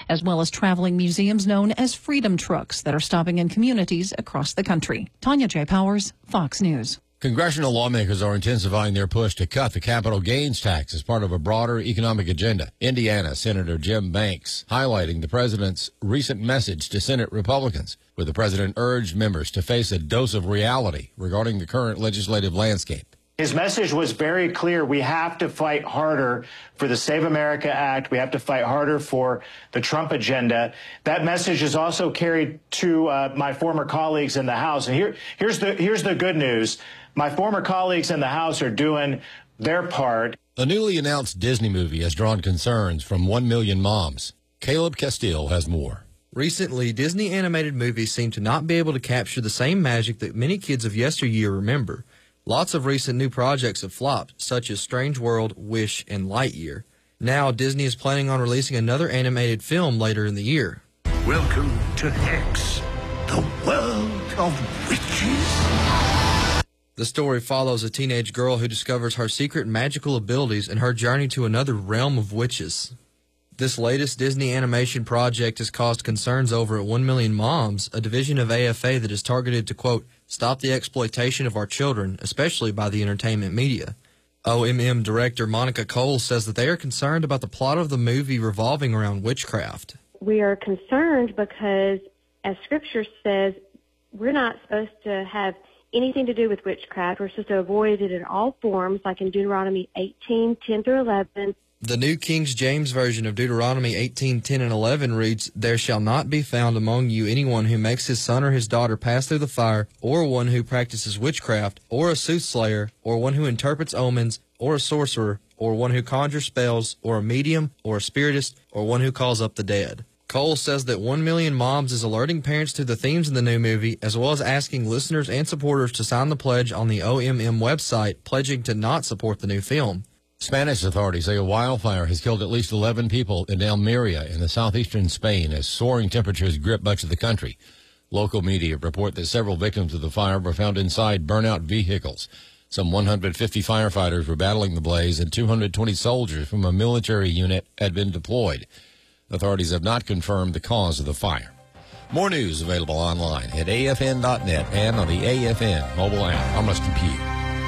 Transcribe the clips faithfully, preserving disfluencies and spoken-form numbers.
as well as traveling museums known as Freedom Trucks that are stopping in communities across the country. Tanya J. Powers, Fox News. Congressional lawmakers are intensifying their push to cut the capital gains tax as part of a broader economic agenda. Indiana Senator Jim Banks highlighting the president's recent message to Senate Republicans, where the president urged members to face a dose of reality regarding the current legislative landscape. His message was very clear. We have to fight harder for the Save America Act. We have to fight harder for the Trump agenda. That message is also carried to uh, my former colleagues in the House. And here, here's the here's the good news. My former colleagues in the House are doing their part. A newly announced Disney movie has drawn concerns from one million moms. Caleb Castile has more. Recently, Disney animated movies seem to not be able to capture the same magic that many kids of yesteryear remember. Lots of recent new projects have flopped, such as Strange World, Wish, and Lightyear. Now, Disney is planning on releasing another animated film later in the year. Welcome to Hex, the world of witches. The story follows a teenage girl who discovers her secret magical abilities and her journey to another realm of witches. This latest Disney animation project has caused concerns over at one million moms, a division of A F A that is targeted to, quote, stop the exploitation of our children, especially by the entertainment media. O M M director Monica Cole says that they are concerned about the plot of the movie revolving around witchcraft. We are concerned because, as Scripture says, we're not supposed to have anything to do with witchcraft. We're supposed to avoid it in all forms, like in Deuteronomy eighteen, ten through eleven. The New King James Version of Deuteronomy eighteen, ten, and eleven reads, there shall not be found among you anyone who makes his son or his daughter pass through the fire, or one who practices witchcraft, or a soothsayer, or one who interprets omens, or a sorcerer, or one who conjures spells, or a medium, or a spiritist, or one who calls up the dead. Cole says that one million moms is alerting parents to the themes in the new movie, as well as asking listeners and supporters to sign the pledge on the O M M website, pledging to not support the new film. Spanish authorities say a wildfire has killed at least eleven people in Almeria in the southeastern Spain as soaring temperatures grip much of the country. Local media report that several victims of the fire were found inside burnout vehicles. Some one hundred fifty firefighters were battling the blaze, and two hundred twenty soldiers from a military unit had been deployed. Authorities have not confirmed the cause of the fire. More news available online at A F N dot net and on the A F N mobile app. I'm Rustin Pugh.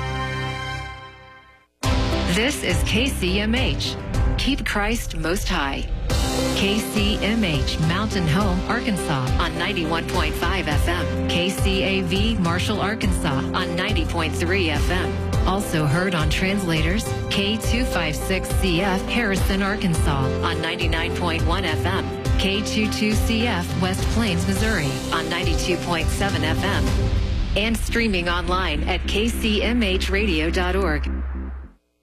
This is K C M H. Keep Christ most high. K C M H, Mountain Home, Arkansas on ninety-one point five F M. K C A V, Marshall, Arkansas on ninety point three F M. Also heard on translators, K two fifty-six C F, Harrison, Arkansas on ninety-nine point one F M. K twenty-two C F, West Plains, Missouri on ninety-two point seven F M. And streaming online at K C M H radio dot org.